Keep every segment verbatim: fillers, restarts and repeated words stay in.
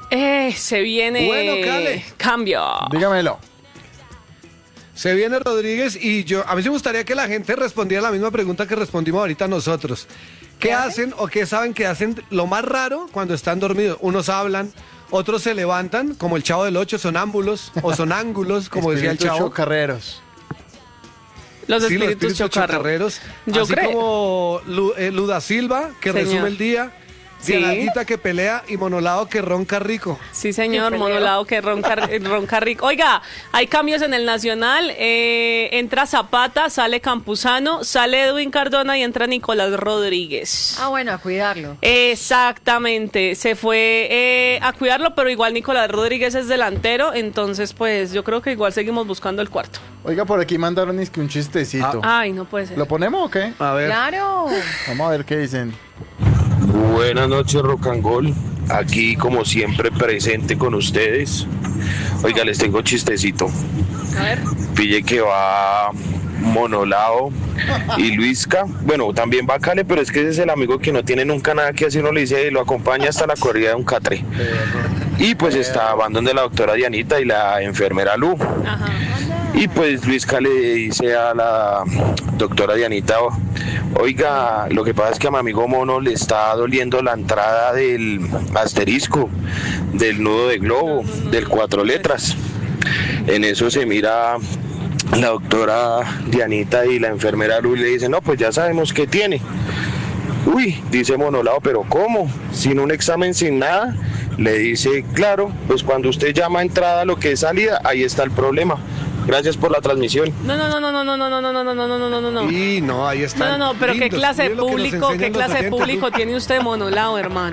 Eh, se viene Bueno, Cale. cambio. Dígamelo. Se viene Rodríguez y yo, a mí me gustaría que la gente respondiera la misma pregunta que respondimos ahorita nosotros. ¿Qué, ¿Qué hacen o qué saben que hacen lo más raro cuando están dormidos? Unos hablan, otros se levantan, como el Chavo del Ocho, sonámbulos o sonángulos, como decía el Espíritus Chavo. chocarreros. Los Sí, espíritus, chocarreros. Yo Así creo. como Lu- eh, Luda Silva, que Señor. resume el día. Sí. Dianadita que pelea y Monolado que ronca rico. Sí, señor, monolado que ronca, ronca rico. Oiga, hay cambios en el Nacional. Eh, entra Zapata, sale Campuzano, sale Edwin Cardona y entra Nicolás Rodríguez. Ah, bueno, a cuidarlo. Exactamente, se fue eh, a cuidarlo, pero igual Nicolás Rodríguez es delantero, entonces pues yo creo que igual seguimos buscando el cuarto. Oiga, por aquí mandaron es que un chistecito. Ay, no puede ser. ¿Lo ponemos o qué? A ver. Claro. Vamos a ver qué dicen. Buenas noches, Rock and Roll. Aquí, como siempre, presente con ustedes. Oiga, les tengo chistecito. A ver. Pille que va Monolao y Luisca. Bueno, también va Cale, pero es que ese es el amigo que no tiene nunca nada que hacer. Uno le dice, lo acompaña hasta la corrida de un catre. Y pues está van donde la doctora Dianita y la enfermera Lu. Ajá. Y pues Luisca le dice a la doctora Dianita, oiga, lo que pasa es que a mi amigo Mono le está doliendo la entrada del asterisco, del nudo de globo, del cuatro letras. En eso se mira la doctora Dianita y la enfermera Lu y le dice, no, pues ya sabemos qué tiene. Uy, dice Monolao, pero ¿cómo? Sin un examen, sin nada. Le dice, claro, pues cuando usted llama entrada lo que es salida, ahí está el problema. Gracias por la transmisión. No, no, no, no, no, no, no, no, no, no, no, no, no, no, no, no. Y no, ahí está. No, no, no, pero qué clase de público, qué clase de público tiene usted, Monolao, hermano.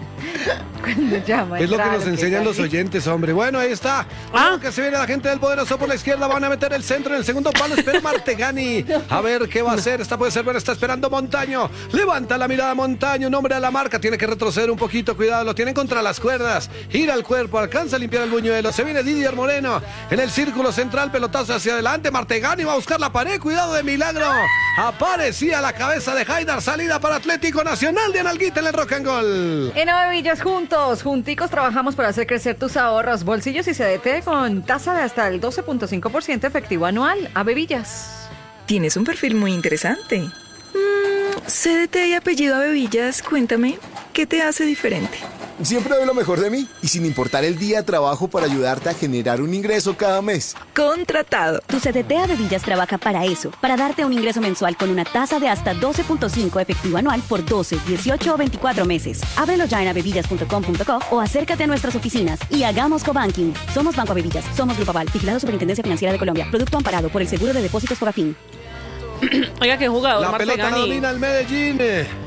Cuando llama, Es lo que claro nos enseñan los sí. oyentes, hombre. Bueno, ahí está. Ah. Luego que se viene la gente del poderoso por la izquierda. Van a meter el centro en el segundo palo. Espera Martegani. A ver qué va a hacer. Esta puede ser buena. Está esperando Montaño. Levanta la mirada Montaño. Un hombre a la marca. Tiene que retroceder un poquito. Cuidado. Lo tienen contra las cuerdas. Gira el cuerpo. Alcanza a limpiar el buñuelo. Se viene Didier Moreno. En el círculo central. Pelotazo hacia adelante. Martegani va a buscar la pared. Cuidado de milagro. Aparecía la cabeza de Haidar. Salida para Atlético Nacional de Analguita en el Rock and Roll. En Bevillas juntos, junticos trabajamos para hacer crecer tus ahorros, bolsillos y C D T con tasa de hasta el doce punto cinco por ciento efectivo anual. A Bevillas. Tienes un perfil muy interesante. Mm, C D T y apellido Bevillas, cuéntame, ¿qué te hace diferente? Siempre doy lo mejor de mí y sin importar el día trabajo para ayudarte a generar un ingreso cada mes. Contratado. Tu C D T Avevillas trabaja para eso, para darte un ingreso mensual con una tasa de hasta doce punto cinco efectivo anual por doce, dieciocho o veinticuatro meses. Ábrelo ya en avevillas punto com punto co o acércate a nuestras oficinas y hagamos cobanking. Somos Banco Avevillas, somos Grupo Aval, vigilado Superintendencia Financiera de Colombia, producto amparado por el Seguro de Depósitos Fogafín. Oiga, qué jugador, La pelota la Martegani. domina el Medellín.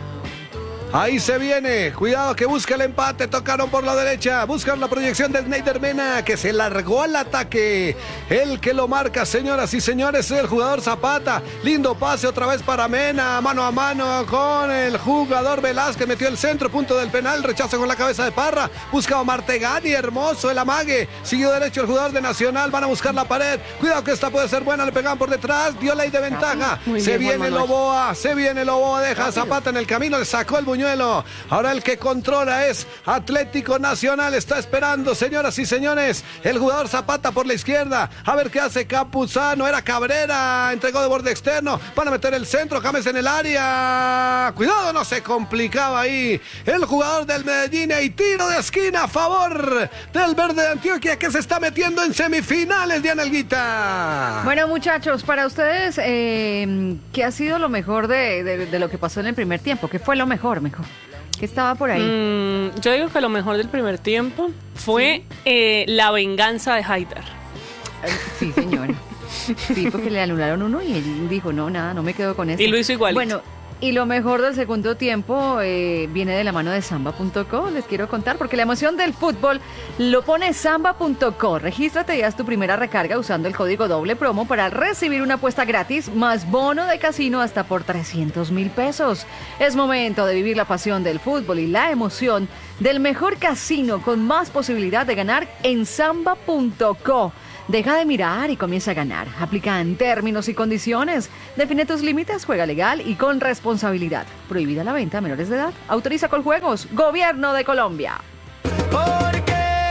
Ahí se viene. Cuidado que busca el empate. Tocaron por la derecha. Buscan la proyección de Snyder Mena, que se largó al ataque. El que lo marca, señoras y señores, es el jugador Zapata. Lindo pase otra vez para Mena. Mano a mano con el jugador Velázquez. Metió el centro, punto del penal. Rechazo con la cabeza de Parra. Buscaba Martegani. Hermoso el amague. Siguió derecho el jugador de Nacional. Van a buscar la pared. Cuidado que esta puede ser buena. Le pegan por detrás. Dio ley de ventaja. Muy Se bien, viene Juan Manuel. Loboa. Se viene Loboa. Deja a Zapata en el camino. Le sacó el buñuelo. Ahora el que controla es Atlético Nacional. Está esperando, señoras y señores, el jugador Zapata por la izquierda. A ver qué hace Campuzano. Era Cabrera. Entregó de borde externo. Van a meter el centro. James en el área. Cuidado, no se complicaba ahí. El jugador del Medellín. Y tiro de esquina a favor del Verde de Antioquia, que se está metiendo en semifinales de Analguita. Bueno, muchachos, para ustedes, eh, ¿qué ha sido lo mejor de, de, de lo que pasó en el primer tiempo? ¿Qué fue lo mejor, mejor? ¿Qué estaba por ahí? Mm, yo digo que lo mejor del primer tiempo fue Sí. eh, la venganza de Haidar. Eh, Sí, señora. Sí, porque le anularon uno y él dijo, no, nada, no me quedo con eso. Y lo hizo igualito. Bueno, y lo mejor del segundo tiempo eh, viene de la mano de Samba punto co, les quiero contar, porque la emoción del fútbol lo pone Samba punto co. Regístrate y haz tu primera recarga usando el código doble promo para recibir una apuesta gratis más bono de casino hasta por trescientos mil pesos. Es momento de vivir la pasión del fútbol y la emoción del mejor casino con más posibilidad de ganar en Samba punto co. Deja de mirar y comienza a ganar. Aplica en términos y condiciones. Define tus límites, juega legal y con responsabilidad. Prohibida la venta a menores de edad. Autoriza con juegos. Gobierno de Colombia. Porque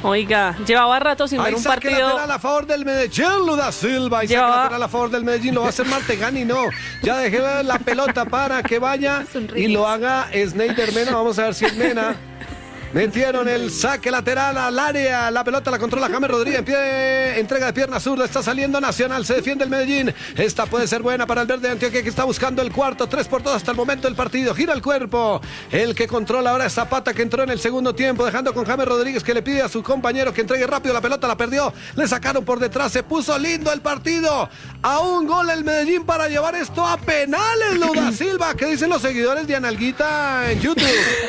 Oiga, llevaba rato sin Ahí ver un saque partido. lateral a favor del Medellín, Luda Silva. Ahí Llevaba- saque lateral a favor del Medellín, lo va a hacer Martegani, no. Ya dejé la pelota para que vaya Es un y remix. lo haga Snyder Mena. Vamos a ver si es Mena. Metieron el saque lateral al área. La pelota la controla James Rodríguez. En pie, entrega de pierna zurda. Está saliendo Nacional. Se defiende el Medellín. Esta puede ser buena para el verde de Antioquia, que está buscando el cuarto. tres por dos hasta el momento del partido. Gira el cuerpo. El que controla ahora es Zapata, que entró en el segundo tiempo, dejando con James Rodríguez, que le pide a su compañero que entregue rápido la pelota. La perdió. Le sacaron por detrás. Se puso lindo el partido. A un gol el Medellín para llevar esto a penales. Luda Silva. ¿Qué dicen los seguidores de Analguita en YouTube?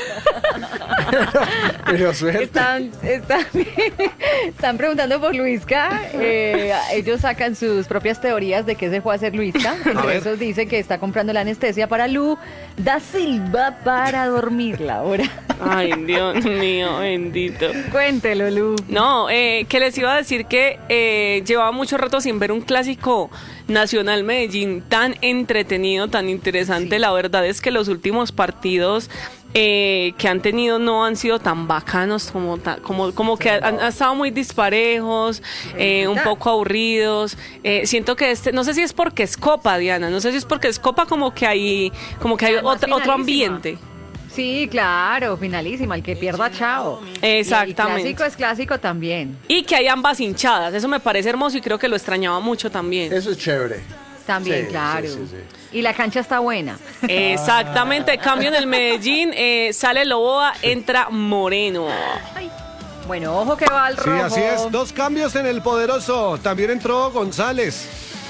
Pero suerte. Están, están, están preguntando por Luisca. Eh, ellos sacan sus propias teorías de qué se fue a hacer Luisca. Entre ver. esos dice que está comprando la anestesia para Lu da Silva para dormirla ahora. Ay, Dios mío, bendito. Cuéntelo, Lu. No, eh, que les iba a decir que eh, llevaba mucho rato sin ver un clásico Nacional Medellín tan entretenido, tan interesante. Sí. La verdad es que los últimos partidos eh, que han tenido no han sido tan bacanos, como ta- como, como que han, han estado muy disparejos, eh, un poco aburridos. Eh, siento que este, no sé si es porque es Copa, Diana, no sé si es porque es Copa, como que hay, como que hay Además, otro, otro finalísima. ambiente. Sí, claro, finalísima. El que pierda, chao. Exactamente. Y el clásico es clásico también. Y que hay ambas hinchadas, eso me parece hermoso y creo que lo extrañaba mucho también. Eso es chévere. También, Sí, claro. sí, sí, sí. Y la cancha está buena. Exactamente, cambio en el Medellín, eh, sale Loboa, entra Moreno. Bueno, ojo que va al Sí, rojo. así es. Dos cambios en el poderoso. También entró González.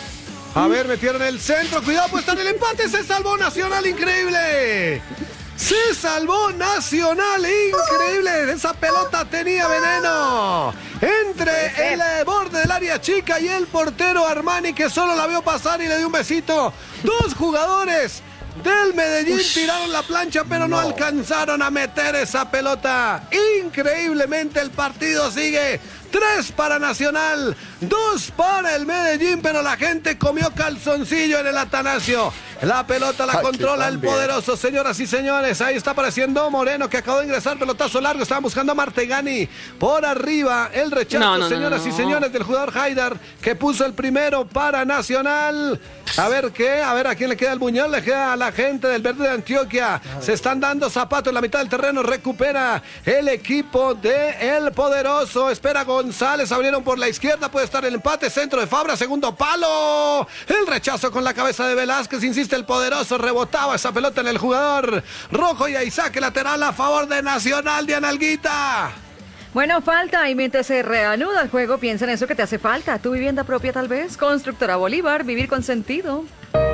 A ver, metieron el centro. Cuidado, pues está en el empate. Se salvó Nacional, increíble. Se salvó Nacional, increíble. Esa pelota tenía veneno. Entre el eh, borde del área chica y el portero Armani, que solo la vio pasar y le dio un besito. Dos jugadores del Medellín tiraron la plancha, pero no. no alcanzaron a meter esa pelota. Increíblemente el partido sigue. Tres para Nacional, dos para el Medellín, pero la gente comió calzoncillo en el Atanasio. La pelota la Ay, controla qué el tan bien. poderoso, señoras y señores. Ahí está apareciendo Moreno, que acabó de ingresar, pelotazo largo. Estaban buscando a Martegani. Por arriba, el rechazo, No, no, no, señoras no. y señores, del jugador Haidar, que puso el primero para Nacional. A ver qué, a ver a quién le queda el buñol. Le queda a la gente del Verde de Antioquia. Se están dando zapatos en la mitad del terreno. Recupera el equipo de El Poderoso. Espera González, abrieron por la izquierda, puede estar el empate, centro de Fabra, segundo palo, el rechazo con la cabeza de Velázquez, insiste el Poderoso, rebotaba esa pelota en el jugador rojo y ahí saque lateral a favor de Nacional de Analguita. Bueno, falta, y mientras se reanuda el juego, piensa en eso que te hace falta. Tu vivienda propia, tal vez. Constructora Bolívar, vivir con sentido.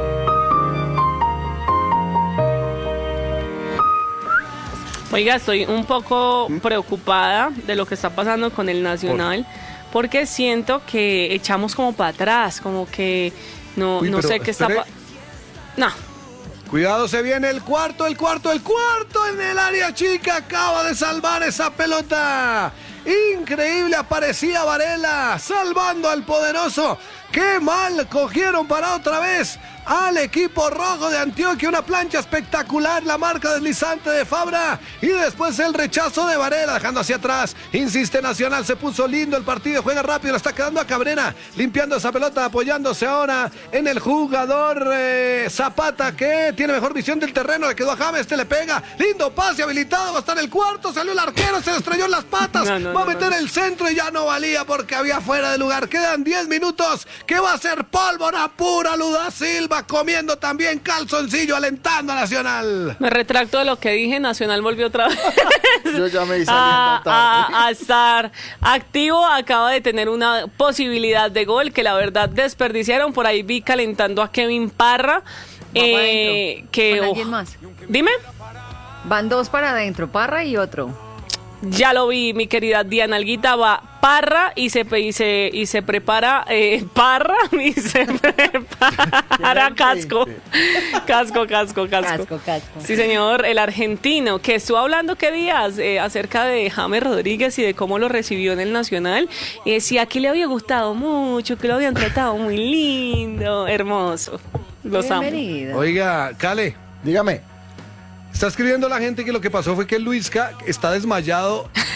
Oiga, estoy un poco preocupada de lo que está pasando con el Nacional, porque siento que echamos como para atrás, como que no, Uy, no pero sé qué está espere. pasando. No. Cuidado, se viene el cuarto, el cuarto, el cuarto en el área chica. Acaba de salvar esa pelota. Increíble, aparecía Varela salvando al Poderoso. Qué mal cogieron para otra vez al equipo rojo de Antioquia. Una plancha espectacular, la marca deslizante de Fabra. Y después el rechazo de Varela, dejando hacia atrás. Insiste Nacional, se puso lindo el partido. Juega rápido, le está quedando a Cabrera. Limpiando esa pelota, apoyándose ahora en el jugador eh, Zapata, que tiene mejor visión del terreno. Le quedó a James, este le pega. Lindo pase habilitado, va a estar el cuarto. Salió el arquero, se le estrelló en las patas. No, no, va a no, meter no. el centro y ya no valía porque había fuera de lugar. Quedan diez minutos. Que va a ser pólvora pura, Luda Silva, comiendo también calzoncillo, alentando a Nacional. Me retracto de lo que dije, Nacional volvió otra vez Yo ya me hice a, tarde. a- a estar activo. Acaba de tener una posibilidad de gol que la verdad desperdiciaron. Por ahí vi calentando a Kevin Parra. eh, que ¿Con oh, alguien más? Dime. Van dos para adentro, Parra y otro. Ya lo vi, mi querida Diana Alguita, va Parra y se, y se, y se prepara eh, Parra y se prepara Casco. Casco, casco, casco. Casco, casco. Sí, señor, el argentino, que estuvo hablando qué días eh, acerca de James Rodríguez y de cómo lo recibió en el Nacional. Y decía que le había gustado mucho, que lo habían tratado muy lindo, hermoso. Los amo. Bienvenido. Oiga, Cale, Dígame. está escribiendo la gente que lo que pasó fue que Luisca está desmayado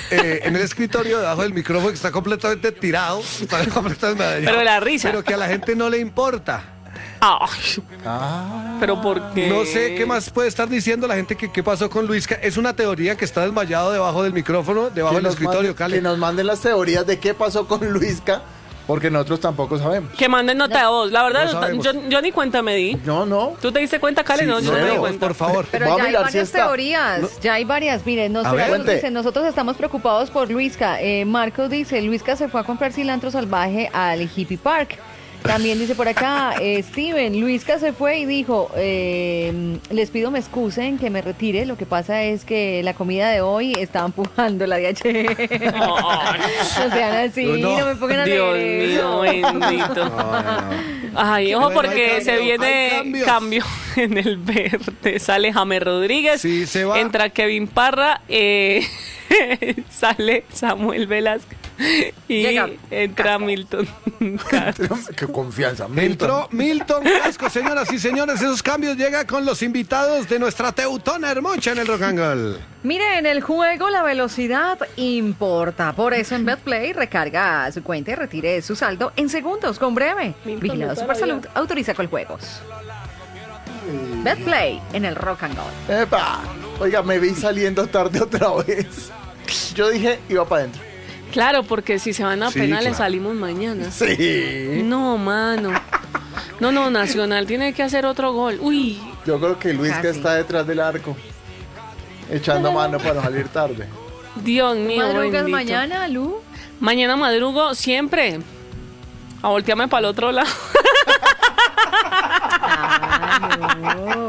eh, en el escritorio debajo del micrófono que está completamente tirado, está completamente Pero la risa. Pero que a la gente no le importa. Ay, Ah, pero ¿por qué? No sé qué más puede estar diciendo la gente que qué pasó con Luisca. Es una teoría que está desmayado debajo del micrófono, debajo que del nos escritorio, manden- Cale. Que nos manden las teorías de qué pasó con Luisca, porque nosotros tampoco sabemos. Que manden nota de voz. La verdad, No sabemos. yo, yo ni cuenta me di. No, no. ¿Tú te diste cuenta, Cale? Sí, no, yo no me cero, di por cuenta. favor. Pero Voy a ya hay mirar si varias está. teorías, ya hay varias. Miren, nos A ver. Cuente. dice, nosotros estamos preocupados por Luisca. Eh, Marco dice, Luisca se fue a comprar cilantro salvaje al Hippie Park. También dice por acá, eh, Steven, Luisca se fue y dijo, eh, les pido me excusen que me retire, lo que pasa es que la comida de hoy está empujando la D H. No sean así, No. no, me pongan a Dios leer mío, eso. bendito. No, no, no. Ay, ojo, Bueno, hay porque cambios, se hay viene cambios. cambio en el verde. Sale James Rodríguez, Sí, se va. entra Kevin Parra, eh, sale Samuel Velázquez y Llega. entra Milton Castro. Qué confianza. Milton. Entró Milton Casco, señoras y señores. Esos cambios llegan con los invitados de nuestra Teutona Hermocha en el Rock and Roll. Mire, en el juego la velocidad importa. Por eso en BetPlay recarga su cuenta y retire su saldo en segundos con breve. Milton, Vigilado no Supersalud autoriza con juegos. BetPlay en el Rock and Roll. Epa. Oiga, me vi saliendo tarde otra vez. Yo dije, iba para adentro. Claro, porque si se van a Sí, penales claro. salimos mañana. Sí. No, mano. No, no, Nacional tiene que hacer otro gol. Uy, Yo creo que Luisca Casi. está detrás del arco, echando mano para no salir tarde. Dios mío, ¿Madrugas bendito. mañana, Lu? Mañana madrugo siempre. A voltearme para el otro lado. Ah, no.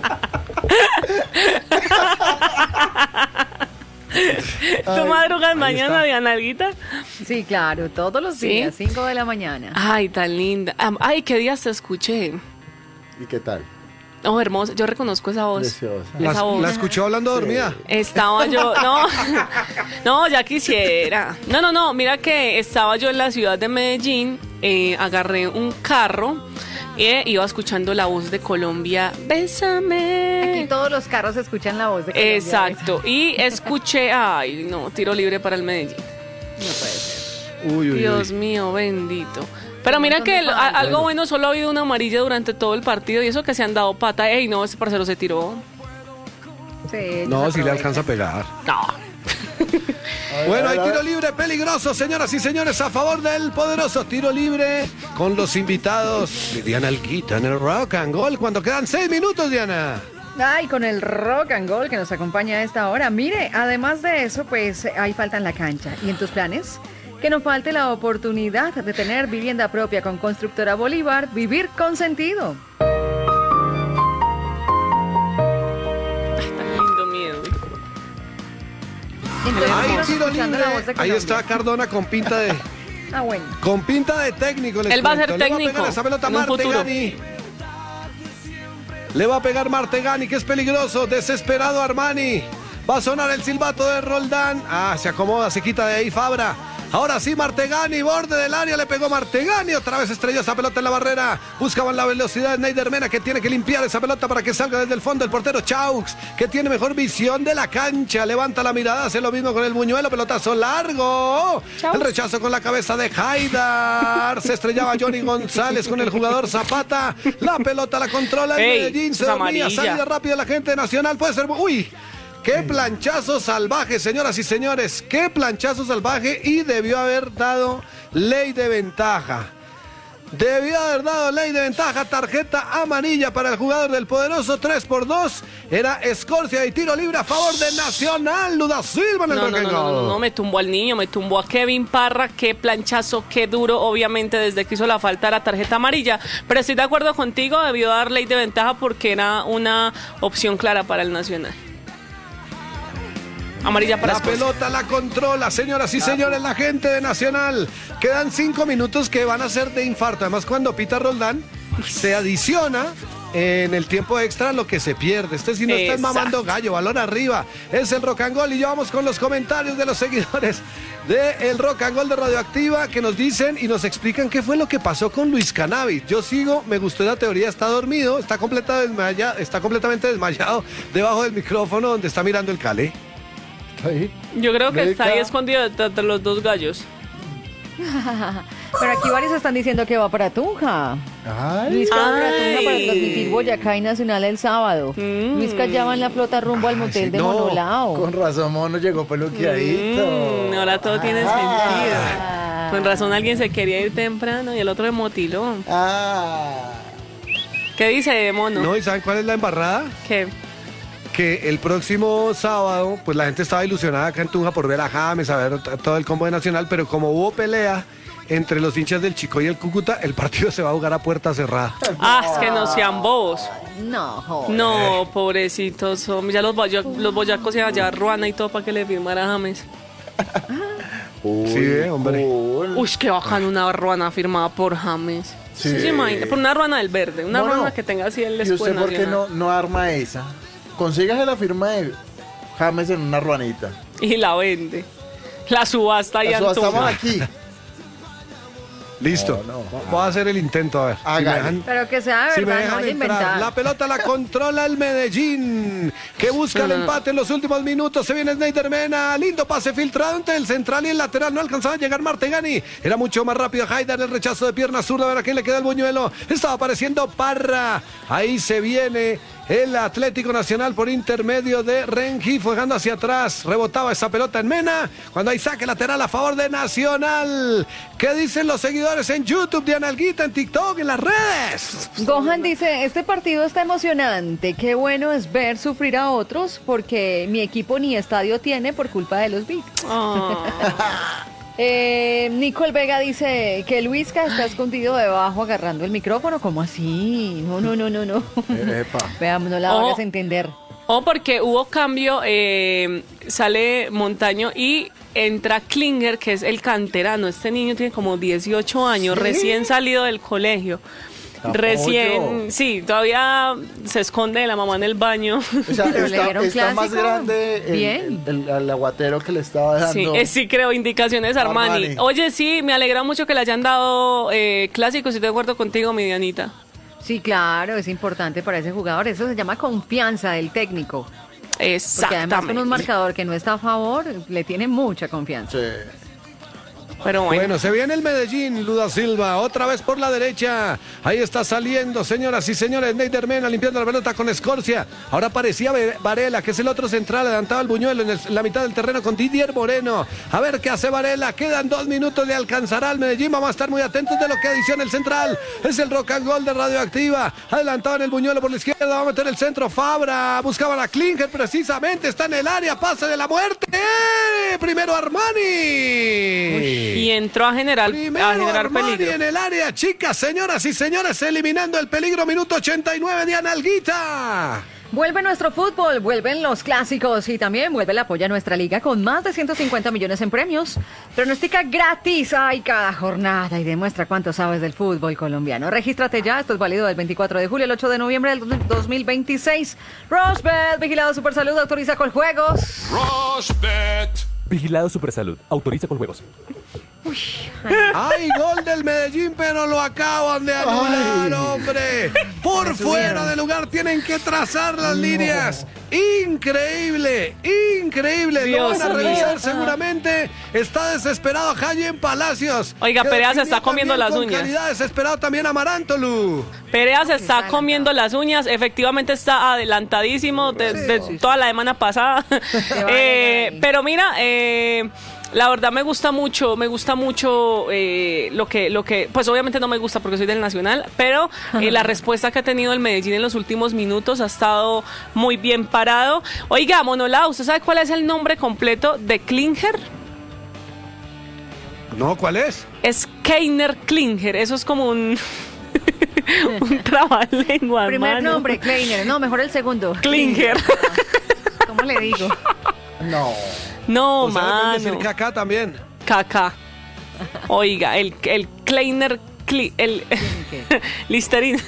¿Tú madrugas ahí mañana, está. Diana Alguita? Sí, claro, todos los ¿Sí? días, cinco de la mañana. Ay, tan linda. Am- Ay, qué días te escuché. ¿Y qué tal? Oh, hermosa. Yo reconozco esa voz. Preciosa. La, Esa voz. la escuchó hablando dormida. Estaba yo, no, no, ya quisiera. No, no, no, mira que estaba yo en la ciudad de Medellín, eh, agarré un carro e iba escuchando la voz de Colombia, bésame. Aquí todos los carros escuchan la voz de Colombia. Exacto, y escuché, ay, no, tiro libre para el Medellín. No puede ser. Uy, uy, Dios uy. mío, bendito. Pero Un mira montón que de el- a- fans. algo bueno, solo ha habido una amarilla durante todo el partido y eso que se han dado pata. Ey, no, ese parcero se tiró. Sí, ellos No, si le aprovechan. alcanza a pegar. No. Bueno, hay a ver, a tiro ver. libre peligroso, señoras y señores, a favor del poderoso tiro libre con los invitados de Diana Alguita en el Rock and Roll cuando quedan seis minutos, Diana. Ay, con el rock and roll que nos acompaña a esta hora. Mire, además de eso, pues hay falta en la cancha. ¿Y en tus planes? Que no falte la oportunidad de tener vivienda propia con Constructora Bolívar, vivir con sentido. Ay, tan lindo miedo. Entonces, Hay estamos tiro escuchando libre. la voz de Ahí Colombia. está Cardona con pinta de Ah, bueno. con pinta de técnico. les Él va a ser cuento. Le técnico va a pegar esa pelota a en un futuro. Martegani. Le va a pegar Martegani, que es peligroso. Desesperado Armani. Va a sonar el silbato de Roldán. Ah, se acomoda, se quita de ahí Fabra. Ahora sí, Martegani, borde del área, le pegó Martegani, otra vez estrelló esa pelota en la barrera. Buscaban la velocidad de Neider Mena, que tiene que limpiar esa pelota para que salga desde el fondo. El portero Chaux, que tiene mejor visión de la cancha, levanta la mirada, hace lo mismo con el buñuelo, pelotazo largo. Chaux. El rechazo con la cabeza de Haidar. Se estrellaba Johnny González con el jugador Zapata. La pelota la controla el Ey, Medellín, se es dormía, amarilla. salida rápida la gente de Nacional, puede ser... ¡Uy! ¡Qué planchazo salvaje, señoras y señores! ¡Qué planchazo salvaje! Y debió haber dado ley de ventaja. Debió haber dado ley de ventaja, tarjeta amarilla para el jugador del poderoso, tres por dos. Era Escorcia y tiro libre a favor de Nacional. Luda Silva en el No, no, Rock and no, no, no, Roll. no, me tumbó al niño, me tumbó a Kevin Parra, qué planchazo, qué duro, obviamente desde que hizo la falta la tarjeta amarilla, pero estoy de acuerdo contigo, debió dar ley de ventaja porque era una opción clara para el Nacional. Amarilla para La Escocia. pelota la controla, señoras y señores, la gente de Nacional. Quedan cinco minutos que van a ser de infarto. Además, cuando pita Roldán, se adiciona en el tiempo extra lo que se pierde. Este si no está Exacto. mamando gallo, balón arriba. Es el Rock and Roll y ya vamos con los comentarios de los seguidores de el Rock and Roll de Radioactiva que nos dicen y nos explican qué fue lo que pasó con Luis Cannabis. Yo sigo, me gustó la teoría, está dormido, está, completa desmaya, está completamente desmayado debajo del micrófono donde está mirando el Cale. Ahí. Yo creo que está ahí Meca. escondido entre los dos gallos. Pero aquí varios están diciendo que va para Tunja. Ay. Luisca va para Ay. Tunja para transmitir Boyacá y Nacional el sábado. Mm. Luisca ya va en la flota rumbo al motel sí, de no, Monolao. Con razón, mono llegó peluqueadito. Mm, ahora todo tiene Ah. sentido. Con razón alguien se quería ir temprano y el otro de motiló. Ah. ¿Qué dice mono? No, ¿y saben cuál es la embarrada? ¿Qué? Que el próximo sábado, pues la gente estaba ilusionada acá en Tunja por ver a James, a ver t- todo el combo de Nacional, pero como hubo pelea entre los hinchas del Chico y el Cúcuta, el partido se va a jugar a puerta cerrada. Ah, es que no sean bobos. No, joder. No, pobrecitos. hombre, Ya los, boya- los boyacos iban allá a Ruana y todo para que le firmara a James. Uy, Sí, eh, hombre. cool. Uy, qué bacán una Ruana firmada por James. Sí. Sí, se imagina. Por una Ruana del verde. Una No, no. Ruana que tenga así el ¿Y escudo usted por qué nacional. no, no arma esa? Consígase la firma de James en una ruanita. Y la vende. La subasta y La subastamos Antuna. aquí. Listo. No, no. Voy a hacer el intento, a ver. Si me Hágale. dejan- Pero que sea de Si me verdad, no dejan vaya a entrar, inventar. la pelota la controla el Medellín, que busca el empate en los últimos minutos. Se viene Snyder Mena, lindo pase filtrado entre el central y el lateral. No alcanzaba a llegar Martegani. Era mucho más rápido Haidar, el rechazo de pierna zurda. A ver a quién le queda el buñuelo. Estaba apareciendo Parra. Ahí se viene el Atlético Nacional por intermedio de Rengifo, dejando hacia atrás. Rebotaba esa pelota en Mena. Cuando hay saque lateral a favor de Nacional. ¿Qué dicen los seguidores en YouTube, de Analguita, en TikTok, en las redes? Gohan dice, este partido está emocionante, qué bueno es ver sufrir a otros porque mi equipo ni estadio tiene por culpa de los beats. Ah. Eh, Nicole Vega dice que Luisca está escondido debajo agarrando el micrófono, ¿cómo así? No, no, no, no, no. Epa. Veamos, no la Oh. hagas entender. O porque hubo cambio, eh, sale Montaño y entra Klinger, que es el canterano. Este niño tiene como dieciocho años, ¿Sí? recién salido del colegio. Apoyo. Recién, sí, todavía se esconde de la mamá en el baño. O sea, Pero le está, dieron está más clásico. grande el, Bien. el, el- el aguatero que le estaba dando. Sí, eh, sí creo, indicaciones Armani. Armani. Oye, sí, me alegra mucho que le hayan dado eh, clásicos, y estoy de acuerdo contigo, mi Dianita. Sí, claro, es importante para ese jugador. Eso se llama confianza del técnico. Porque además con Exactamente. un marcador que no está a favor, le tiene mucha confianza. Sí. Pero bueno. Bueno, se viene el Medellín, Luda Silva, otra vez por la derecha. Ahí está saliendo, señoras y señores, Neider Mena limpiando la pelota con Escorcia. Ahora parecía Varela, que es el otro central, adelantaba el buñuelo en, el- en la mitad del terreno con Didier Moreno. A ver qué hace Varela, quedan dos minutos, le alcanzará al Medellín. Vamos a estar muy atentos de lo que adiciona el central. Es el rock and roll de Radioactiva. Adelantaba en el buñuelo por la izquierda, va a meter el centro Fabra. Buscaban a Klinger precisamente, está en el área, pase de la muerte. ¡Eh! Primero Armani. Y entró a generar, Primero a generar Armani peligro. en el área, chicas, señoras y señores, eliminando el peligro, minuto ochenta y nueve de Analguita. Vuelve nuestro fútbol, vuelven los clásicos y también vuelve el apoyo a nuestra liga con más de ciento cincuenta millones en premios. Pronostica gratis ay cada jornada y demuestra cuánto sabes del fútbol colombiano. Regístrate ya, esto es válido del veinticuatro de julio al ocho de noviembre del dos mil veintiséis. Rosbet, vigilado Supersalud, autoriza con juegos. Vigilado Supersalud. Autoriza con juegos. Hay gol del Medellín, pero lo acaban de anular, hombre. Por fuera de lugar tienen que trazar las líneas. Increíble, increíble. Lo Dios van a mío. revisar seguramente. Está desesperado Jaime Palacios. Oiga, que Perea se definió está comiendo también las con uñas. calidad, desesperado también Amarantolu. Perea se está comiendo las uñas, efectivamente está adelantadísimo desde toda la semana pasada. Eh, pero mira, eh, la verdad me gusta mucho, me gusta mucho eh, lo que, lo que, pues obviamente no me gusta porque soy del Nacional, pero eh, la respuesta que ha tenido el Medellín en los últimos minutos ha estado muy bien parado. Oiga, Monolao, ¿usted sabe cuál es el nombre completo de Klinger? No, ¿cuál es? Es Keiner Klinger, eso es como un... un trabalengua, Primer hermano. nombre, Kleiner. No, mejor el segundo. Klinger. ¿Cómo le digo? No. No, O sea, le pueden decir mano. Kaká también. Caca. Oiga, el, el Kleiner, Kli- el Listerine.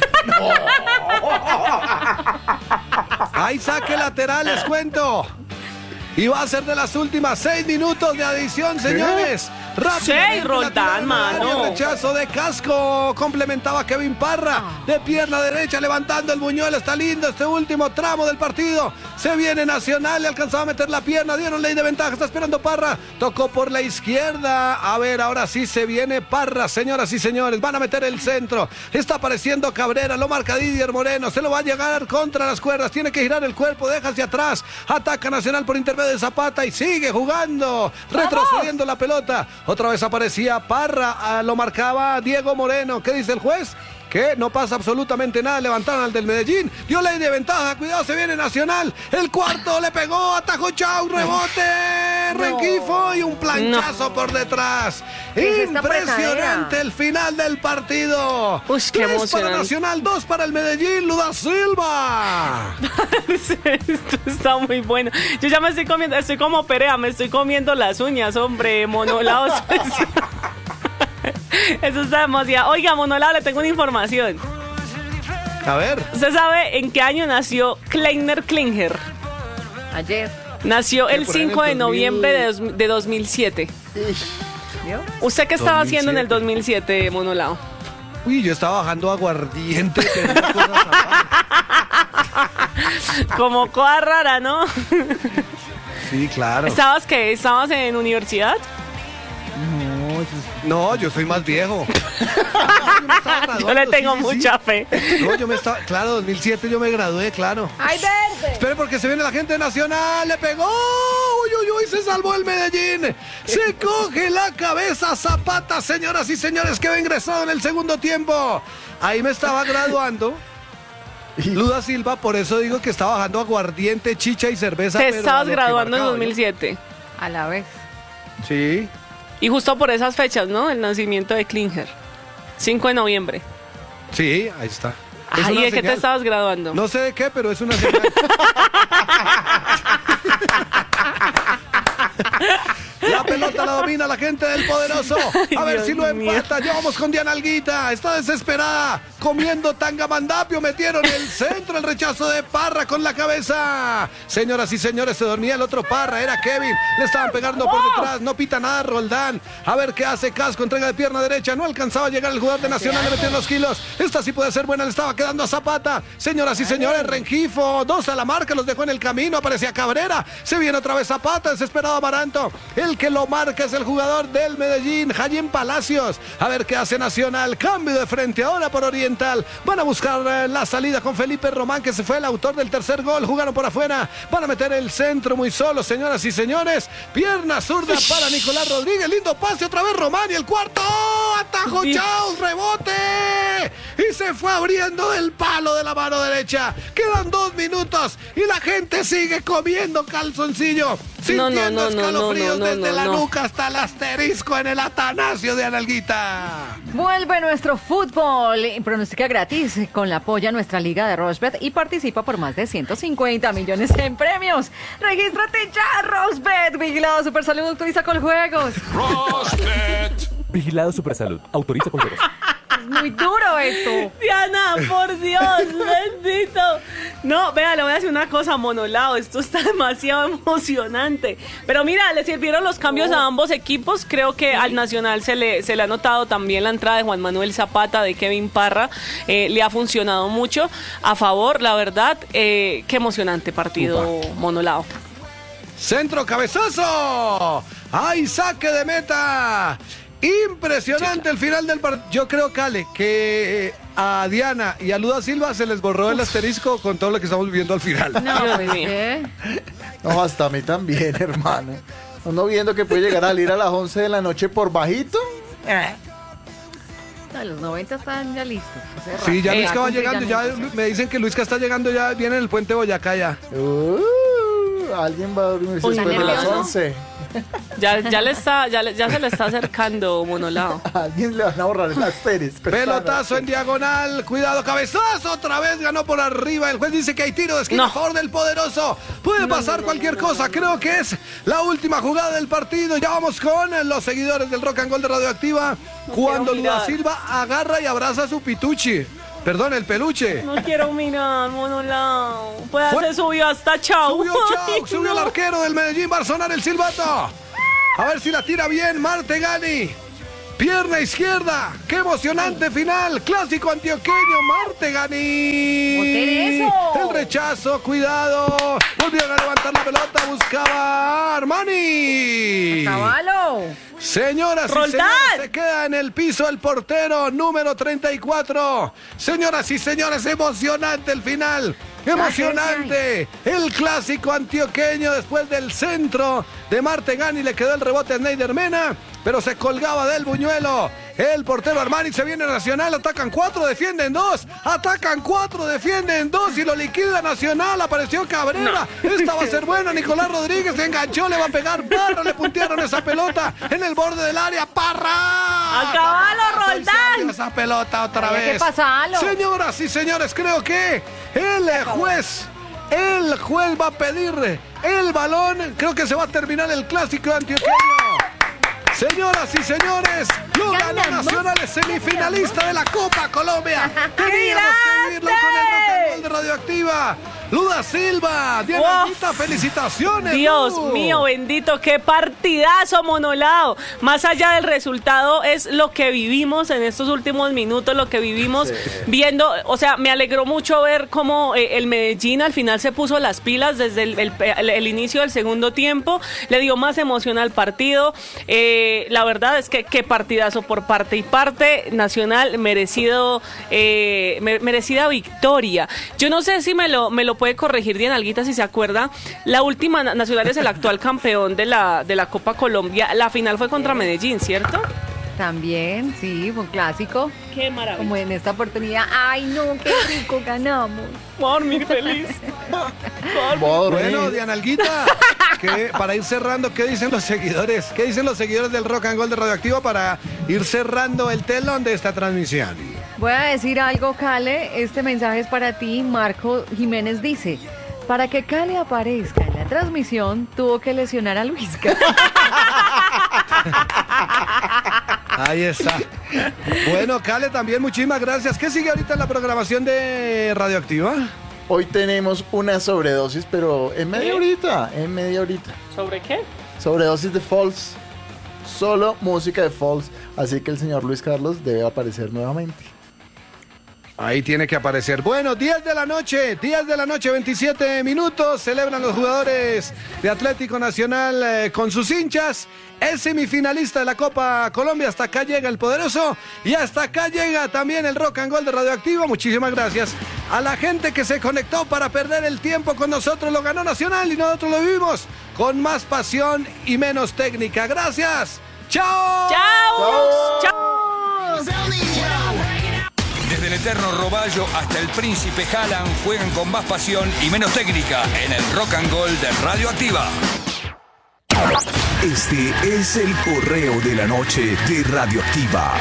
Hay saque lateral, les cuento. Y va a ser de las últimas seis minutos de adición, señores. Sí, Roldán, mano. El rechazo de Casco. Complementaba Kevin Parra. De pierna derecha levantando el buñuelo. Está lindo este último tramo del partido. Se viene Nacional. Le alcanzaba a meter la pierna. Dieron ley de ventaja. Está esperando Parra. Tocó por la izquierda. A ver, ahora sí se viene Parra. Señoras y señores. Van a meter el centro. Está apareciendo Cabrera. Lo marca Didier Moreno. Se lo va a llegar contra las cuerdas. Tiene que girar el cuerpo. Deja hacia atrás. Ataca Nacional por intermedio de Zapata. Y sigue jugando. Retrocediendo la pelota. Otra vez aparecía Parra, ah, lo marcaba Diego Moreno. ¿Qué dice el juez? Que no pasa absolutamente nada. Levantaron al del Medellín. Dio ley de ventaja. Cuidado, se viene Nacional. El cuarto le pegó. Atajó Chau. Rebote. No. Rengifo y un planchazo no. por detrás. Impresionante el final del partido. Uy, qué Tres para Nacional, dos para el Medellín. Luda Silva. Esto está muy bueno. Yo ya me estoy comiendo. Estoy como Perea. Me estoy comiendo las uñas, hombre. Monolao especial. Eso está demasiado. Oiga, Monolao, le tengo una información. A ver. ¿Usted sabe en qué año nació Kleiner Klinger? Ayer. Nació el cinco de noviembre de, dos, de dos mil siete. ¿Vio? ¿Usted qué estaba dos mil siete. haciendo en el dos mil siete, Monolao? Uy, yo estaba bajando aguardiente. Como cosa rara, ¿no? Sí, claro. ¿Estabas qué? ¿Estabas en universidad? No, yo soy más viejo. No, yo, yo le tengo sí, mucha sí. fe. No, yo me estaba, claro, dos mil siete yo me gradué, claro. ¡Ay, verde! Espere porque se viene la gente de Nacional, le pegó. Uy, uy, uy, se salvó el Medellín. Se coge la cabeza Zapata, señoras y señores, que va ingresado en el segundo tiempo. Ahí me estaba graduando. Luda Silva, por eso digo que estaba bajando aguardiente, chicha y cerveza. Te estabas graduando en dos mil siete. ¿No? A la vez. Sí. Y justo por esas fechas, ¿no? El nacimiento de Klinger. cinco de noviembre. Sí, ahí está. Ay, ¿de qué te estabas graduando? No sé de qué, pero es una señal. La pelota la domina la gente del Poderoso. A ver si lo empata. Ya vamos con Diana Alguita. Está desesperada. Comiendo tangamandapio. Metieron el centro. El rechazo de Parra con la cabeza. Señoras y señores, se dormía el otro Parra. Era Kevin. Le estaban pegando por detrás. No pita nada Roldán. A ver qué hace Casco. Entrega de pierna derecha. No alcanzaba a llegar el jugador de Nacional. Le metió los kilos. Esta sí puede ser buena. Le estaba quedando a Zapata. Señoras y señores, Rengifo. Dos a la marca. Los dejó en el camino. Aparecía Cabrera. Se viene otra vez Zapata. Desesperado Amaranto. El que lo marca es el jugador del Medellín, Jayen Palacios. A ver qué hace Nacional. Cambio de frente ahora por Oriental. Van a buscar eh, la salida con Felipe Román, que se fue el autor del tercer gol. Jugaron por afuera. Van a meter el centro muy solo, señoras y señores. Pierna zurda para Nicolás Rodríguez. Lindo pase otra vez Román y el cuarto. Atajo, chao, rebote. Y se fue abriendo del palo de la mano derecha. Quedan dos minutos y la gente sigue comiendo calzoncillo. Sintiendo no, no, no, escalofríos no, no, no, desde no, la no. nuca hasta el asterisco en el Atanasio de Analguita. Vuelve nuestro fútbol. Pronostica gratis con la polla nuestra liga de Rosbet y participa por más de ciento cincuenta millones en premios. Regístrate ya, Rosbet. Vigilado Supersalud, autoriza con juegos. Rosbet. Vigilado Supersalud, autoriza con juegos. Es muy duro esto. Diana, por Dios, bendito. No, vea, le voy a decir una cosa, Monolao. Esto está demasiado emocionante. Pero mira, le sirvieron los cambios oh. a ambos equipos. Creo que al Nacional se le, se le ha notado también la entrada de Juan Manuel Zapata, de Kevin Parra. Eh, le ha funcionado mucho a favor, la verdad. Eh, qué emocionante partido, Upa. Monolao. Centro, cabezazo. ¡Ay, saque de meta! Impresionante Chica. El final del partido. Yo creo, Cale, que a Diana y a Luda Silva se les borró el asterisco con todo lo que estamos viviendo al final. No, pues, ¿qué? No, hasta a mí también, hermano. Uno viendo que puede llegar a salir a las once de la noche por bajito. Eh. No, los noventa están ya listos. Sí, ya eh, Luisca va llegando. Ya me dicen que Luisca está llegando, ya viene en el puente Boyacá ya. Uh, alguien va a dormir después de las once. Ya, ya, le está, ya, le, ya se le está acercando Monolao. A alguien le van a borrar el asterisco. Pelotazo en diagonal. Cuidado, cabezazo. Otra vez ganó por arriba. El juez dice que hay tiro de esquina a favor del Poderoso. Puede no, pasar no, no, cualquier no, no, cosa. No, no. Creo que es la última jugada del partido. Ya vamos con los seguidores del Rock and Roll de Radioactiva. No cuando Luda Silva agarra y abraza a su pituchi. Perdón, el peluche. No quiero mirar, Monolao. Puede hacer subió hasta chau. Subió chau, subió no. el arquero del Medellín. Va a sonar el silbato. A ver si la tira bien Martegani. Pierna izquierda. ¡Qué emocionante final! Clásico antioqueño, Martegani. ¡Boten eso! El rechazo, cuidado. Volvieron a levantar la pelota, buscaba Armani. ¡Caballo! Señoras ¡Roldán! y señores, se queda en el piso el portero número treinta y cuatro. Señoras y señores, emocionante el final. Emocionante. El clásico antioqueño después del centro de Martegani. Le quedó el rebote a Neider Mena, pero se colgaba del buñuelo. El portero Armani se viene Nacional. Atacan cuatro, defienden dos. Atacan cuatro, defienden dos. Y lo liquida Nacional. Apareció Cabrera. No. Esta va a ser buena. Nicolás Rodríguez se enganchó. Le va a pegar Parra. Le puntearon esa pelota en el borde del área. ¡Parra! ¡Acabalo, Roldán! Esa pelota otra Oye, vez. ¿qué pasa, Alo? Señoras y señores, creo que el juez, el juez va a pedir el balón. Creo que se va a terminar el clásico antioqueño. Señoras y señores, lo ganó Nacional, es semifinalista de la Copa Colombia. Teníamos que vivirlo con el rock and roll de Radioactiva. Luda Silva, Dianita, felicitaciones. Dios Lu. mío, bendito, qué partidazo, Monolao. Más allá del resultado, es lo que vivimos en estos últimos minutos, lo que vivimos sí. viendo. O sea, me alegró mucho ver cómo eh, el Medellín al final se puso las pilas desde el, el, el, el inicio del segundo tiempo. Le dio más emoción al partido. Eh, la verdad es que qué partidazo por parte y parte. Nacional, merecido, eh, merecida victoria. Yo no sé si me lo, me lo puede corregir Diana Alguita si se acuerda. La última Nacional es el actual campeón de la, de la Copa Colombia. La final fue contra Medellín, ¿cierto? También, sí, fue un clásico. Qué maravilla. Como en esta oportunidad. ¡Ay, no! ¡Qué rico ganamos! Por mi feliz. Por bueno, Diana Alguita, que para ir cerrando, ¿qué dicen los seguidores? ¿Qué dicen los seguidores del Rock and Roll de Radioactiva para ir cerrando el telón de esta transmisión? Voy a decir algo, Cale. Este mensaje es para ti. Marco Jiménez dice: para que Cale aparezca en la transmisión, tuvo que lesionar a Luisca. Ahí está. Bueno, Cale, también muchísimas gracias. ¿Qué sigue ahorita en la programación de Radioactiva? Hoy tenemos una sobredosis, pero en media horita, en media horita. ¿Sobre qué? Sobredosis de Falls. Solo música de Falls. Así que el señor Luis Carlos debe aparecer nuevamente. Ahí tiene que aparecer. Bueno, diez de la noche, diez de la noche, veintisiete minutos. Celebran los jugadores de Atlético Nacional eh, con sus hinchas. Es semifinalista de la Copa Colombia. Hasta acá llega el poderoso. Y hasta acá llega también el Rock and Roll de Radioactiva. Muchísimas gracias a la gente que se conectó para perder el tiempo con nosotros. Lo ganó Nacional y nosotros lo vivimos con más pasión y menos técnica. Gracias. ¡Chao! ¡Chao! ¡Chao! Desde el eterno Roballo hasta el príncipe Haaland juegan con más pasión y menos técnica en el Rock and Roll de Radioactiva. Este es el correo de la noche de Radioactiva.